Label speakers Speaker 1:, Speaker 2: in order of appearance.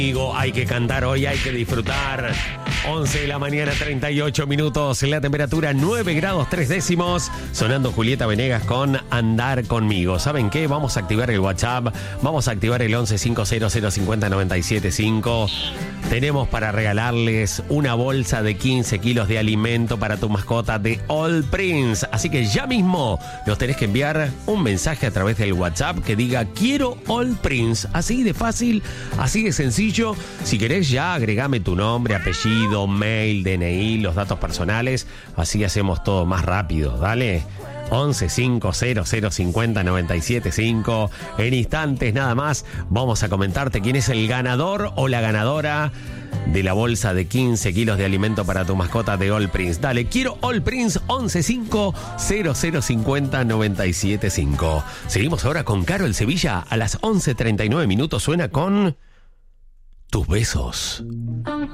Speaker 1: Hay que cantar hoy, hay que disfrutar. 11 de la mañana, 38 minutos. La temperatura 9 grados 3 décimos. Sonando Julieta Venegas con Andar Conmigo. ¿Saben qué? Vamos a activar el WhatsApp. Vamos a activar el 1150050975. Tenemos para regalarles una bolsa de 15 kilos de alimento para tu mascota de All Prince. Así que ya mismo nos tenés que enviar un mensaje a través del WhatsApp que diga quiero All Prince. Así de fácil, así de sencillo. Si querés ya agregame tu nombre, apellido, mail, DNI, los datos personales. Así hacemos todo más rápido. Dale. 1150050975. En instantes nada más vamos a comentarte quién es el ganador o la ganadora de la bolsa de 15 kilos de alimento para tu mascota de All Prince. Dale, quiero All Prince. 1150050975. Seguimos ahora con Carol Sevilla. A las 11:39 minutos suena con Tus Besos.